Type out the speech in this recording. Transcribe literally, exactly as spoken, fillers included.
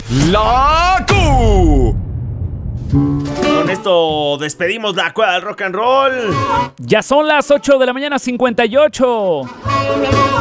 La Q. Con esto despedimos la Cueva del Rock and Roll. Ya son las ocho de la mañana, cincuenta y ocho.